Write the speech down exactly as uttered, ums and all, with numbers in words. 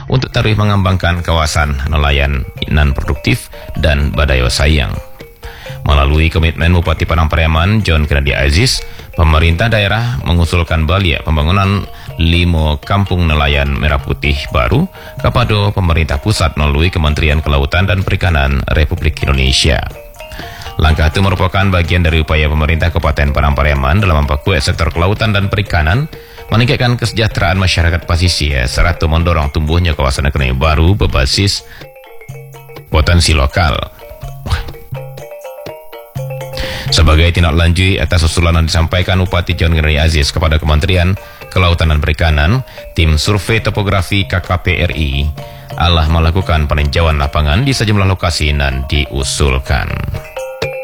untuk terus mengembangkan kawasan nelayan non produktif dan Badaya Sayang. Melalui komitmen Bupati Padang Pariaman John Kennedy Aziz, pemerintah daerah mengusulkan balik pembangunan lima kampung nelayan merah putih baru kepada pemerintah pusat melalui Kementerian Kelautan dan Perikanan Republik Indonesia. Langkah itu merupakan bagian dari upaya pemerintah Kabupaten Padang Pariaman dalam memperkuat sektor kelautan dan perikanan, meningkatkan kesejahteraan masyarakat pesisir serta mendorong tumbuhnya kawasan ekonomi baru berbasis potensi lokal. Sebagai tindak lanjut atas usulan yang disampaikan Bupati John Kennedy Aziz kepada Kementerian Kelautan dan Perikanan, tim survei topografi K K P R I Allah melakukan peninjauan lapangan di sejumlah lokasi yang diusulkan.